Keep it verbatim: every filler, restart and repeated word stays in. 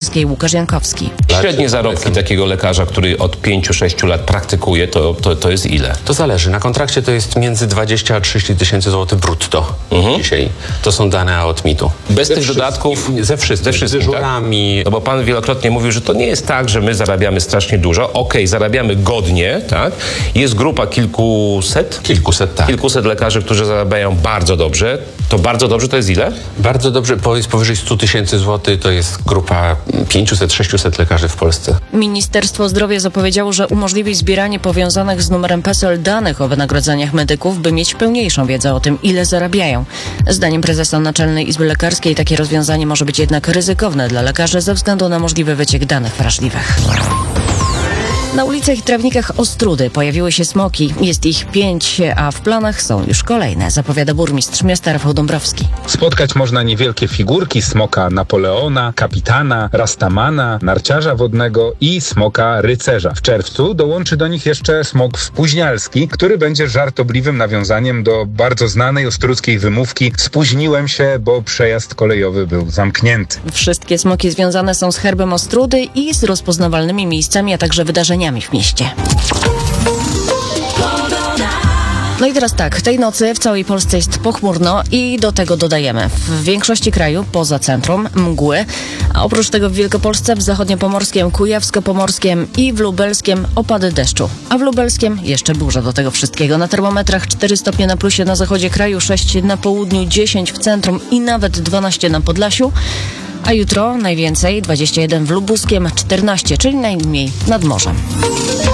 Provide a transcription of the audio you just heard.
Lubelskiej Łukasz Jankowski. Średnie zarobki takiego lekarza, który od pięciu sześciu lat praktykuje, to, to, to jest ile? To zależy. Na kontrakcie to jest między dwadzieścia a trzydzieści tysięcy złotych brutto. Mhm. Dzisiaj. To są dane od mitu. Bez tych dodatków? Ze wszystkim. Ze wszystkim, z dyżurami. tak? No bo pan wielokrotnie mówił, że to nie jest tak, że my zarabiamy strasznie dużo. Okej, zarabiamy godnie, tak? Jest grupa kilkuset? Kilkuset, tak. Kilkuset lekarzy, którzy zarabiają bardzo dobrze. To bardzo dobrze to jest ile? Bardzo dobrze, po- jest powyżej stu tysięcy złotych, to jest grupa pięciuset sześciuset lekarzy w Polsce. Ministerstwo Zdrowia zapowiedziało, że umożliwi zbieranie powiązanych z numerem P E S E L danych o wynagrodzeniach medyków, by mieć pełniejszą wiedzę o tym, ile zarabiają. Zdaniem prezesa Naczelnej Izby Lekarskiej takie rozwiązanie może być jednak ryzykowne dla lekarzy ze względu na możliwy wyciek danych wrażliwych. Na ulicach i trawnikach Ostródy pojawiły się smoki. Jest ich pięć, a w planach są już kolejne, zapowiada burmistrz miasta Rafał Dąbrowski. Spotkać można niewielkie figurki smoka Napoleona, kapitana, Rastamana, narciarza wodnego i smoka rycerza. W czerwcu dołączy do nich jeszcze smok spóźnialski, który będzie żartobliwym nawiązaniem do bardzo znanej ostródzkiej wymówki "spóźniłem się, bo przejazd kolejowy był zamknięty". Wszystkie smoki związane są z herbem Ostródy i z rozpoznawalnymi miejscami, a także wydarzeniami w mieście. No i teraz tak, tej nocy w całej Polsce jest pochmurno i do tego dodajemy w większości kraju, poza centrum, mgły, a oprócz tego w Wielkopolsce, w zachodniopomorskiem, kujawsko-pomorskim i w lubelskim opady deszczu, a w lubelskim jeszcze burza do tego wszystkiego. Na termometrach cztery stopnie na plusie na zachodzie kraju, sześć na południu, dziesięć w centrum i nawet dwanaście na Podlasiu. A jutro najwięcej dwadzieścia jeden w Lubuskiem, czternaście, czyli najmniej nad morzem.